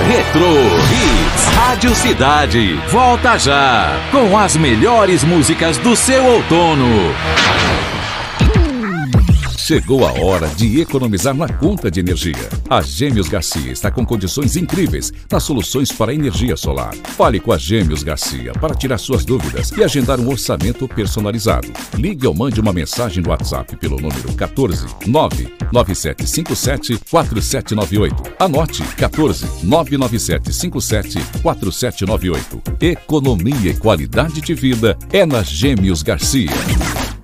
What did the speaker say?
Retro Hits. Rádio Cidade. Volta já com as melhores músicas do seu outono. Chegou a hora de economizar na conta de energia. A Gêmeos Garcia está com condições incríveis nas soluções para energia solar. Fale com a Gêmeos Garcia para tirar suas dúvidas e agendar um orçamento personalizado. Ligue ou mande uma mensagem no WhatsApp pelo número 14 99757 4798. Anote 14 99757 4798. Economia e qualidade de vida é na Gêmeos Garcia.